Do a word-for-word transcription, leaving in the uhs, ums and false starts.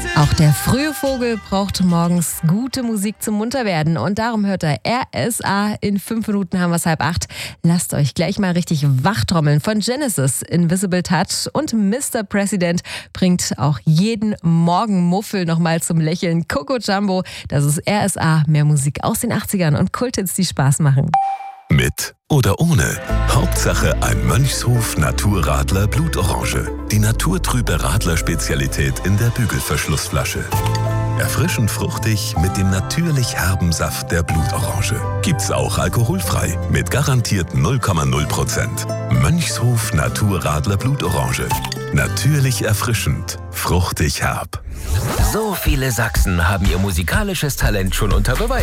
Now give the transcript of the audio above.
Auch der frühe Vogel braucht morgens gute Musik zum Munterwerden und darum hört er R S A. In fünf Minuten haben wir es halb acht. Lasst euch gleich mal richtig wachtrommeln. Von Genesis, Invisible Touch und Mister President bringt auch jeden Morgen Muffel nochmal zum Lächeln. Coco Jumbo, das ist R S A. Mehr Musik aus den achtzigern und Kulthits, die Spaß machen. Mit oder ohne. Hauptsache ein Mönchshof Naturradler Blutorange. Die naturtrübe Radler-Spezialität in der Bügelverschlussflasche. Erfrischend fruchtig mit dem natürlich herben Saft der Blutorange. Gibt's auch alkoholfrei mit garantiert null Komma null Prozent. Mönchshof Naturradler Blutorange. Natürlich erfrischend, fruchtig herb. So viele Sachsen haben ihr musikalisches Talent schon unter Beweis